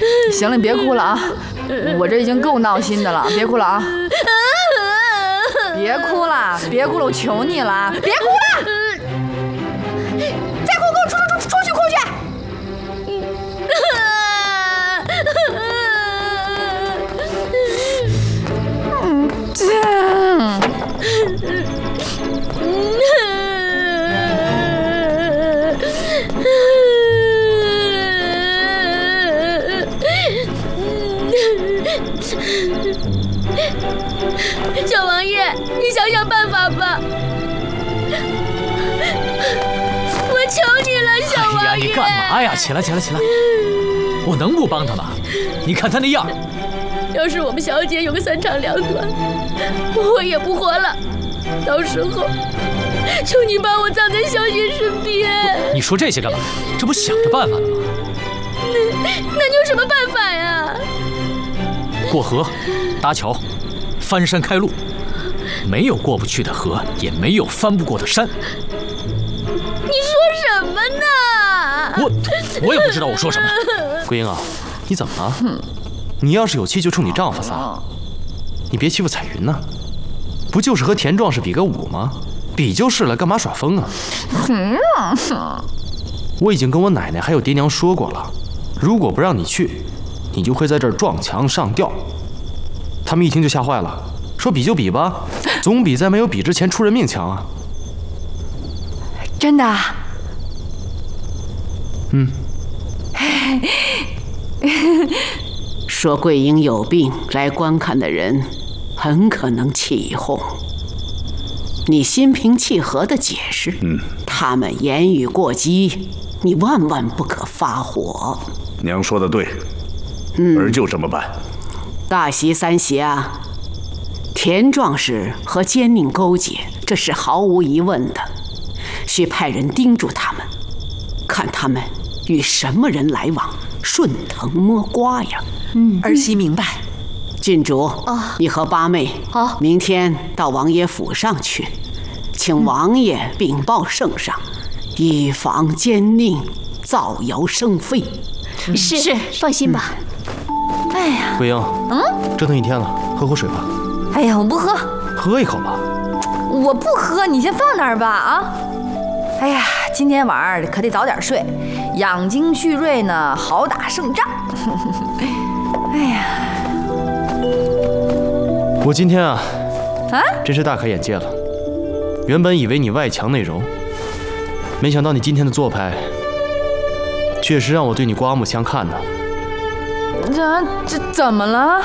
行了，你别哭了啊！我这已经够闹心的了，别哭了啊！别哭了，别哭了，我求你了，别哭了！再哭给我出去哭去！ 小王爷，你想想办法吧！我求你了，小王爷！ 哎呀，你干嘛呀？起来！我能不帮他吗？你看他那样。 要是我们小姐有个3长2短，我也不活了。到时候，求你把我葬在小姐身边。 你说这些干嘛？这不想着办法呢吗？ 那你有什么办法呀？ 过河，搭桥，翻山开路，没有过不去的河，也没有翻不过的山。 你说什么呢？ 我也不知道我说什么。 桂英啊，你怎么了？你要是有气就冲你丈夫撒，你别欺负彩云呐。不就是和田壮士比个武吗？比就是了，干嘛耍疯啊？我已经跟我奶奶还有爹娘说过了，如果不让你去，你就会在这儿撞墙上吊。他们一听就吓坏了，说比就比吧，总比在没有比之前出人命强啊。 真的？ 说桂英有病，来观看的人很可能起哄。你心平气和地解释，他们言语过激，你万万不可发火。 娘说的对，儿就这么办。 大席三席啊，田壮士和奸佞勾结，这是毫无疑问的，需派人盯住他们，看他们与什么人来往，顺藤摸瓜呀。 儿媳明白。 郡主，你和八妹好， 明天到王爷府上去，请王爷禀报圣上，以防奸佞造谣生非。 是，放心吧。 哎呀， 桂英，折腾一天了，喝口水吧。 哎呀，我不喝， 喝一口吧。 我不喝，你先放那儿吧啊！哎呀，今天晚上可得早点睡，养精蓄锐呢，好打胜仗。哎呀， 我今天真是大开眼界了。原本以为你外强内柔，没想到你今天的做派，确实让我对你刮目相看呢。 这怎么了？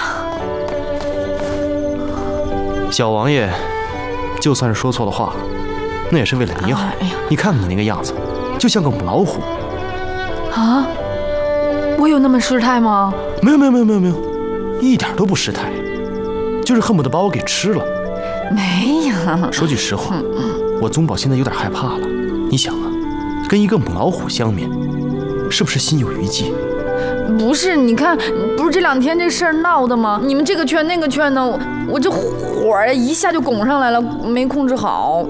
小王爷，就算是说错了话，那也是为了你好。你看看你那个样子，就像个母老虎。 啊？我有那么失态吗？ 没有，一点都不失态，就是恨不得把我给吃了。 没有。 说句实话，我宗保现在有点害怕了。你想啊，跟一个母老虎相面，是不是心有余悸？ 不是，你看，不是这2天这事儿闹的吗？你们这个劝那个劝的，我这火儿一下就拱上来了，没控制好。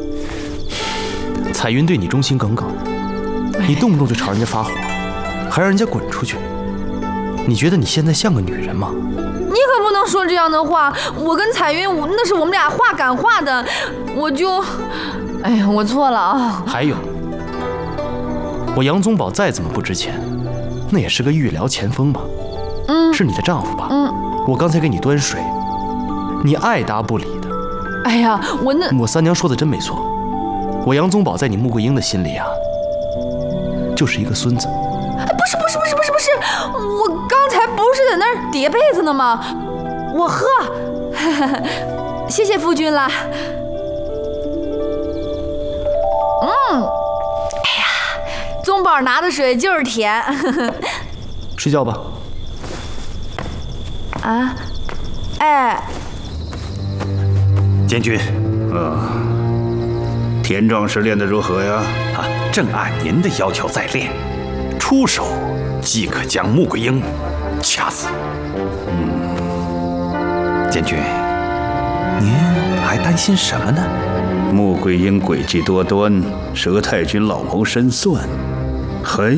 彩云对你忠心耿耿，你动不动就朝人家发火，还让人家滚出去。你觉得你现在像个女人吗？ 你可不能说这样的话。我跟彩云，那是我们俩话赶话的，哎呀，我错了啊。 还有，我杨宗保再怎么不值钱，那也是个御寮前锋吧？是你的丈夫吧？我刚才给你端水，你爱答不理的。 哎呀，我三娘说的真没错，我杨宗保在你穆桂英的心里啊，就是一个孙子。 不是，我刚才不是在那儿叠被子呢吗？我喝，谢谢夫君啦。哎呀，宗保拿的水就是甜。 睡觉吧。 啊，哎， 监军，田壮士练得如何呀？ 正按您的要求在练，出手即可将穆桂英掐死。监军，您还担心什么呢？ 穆桂英诡计多端，佘太君老谋深算，很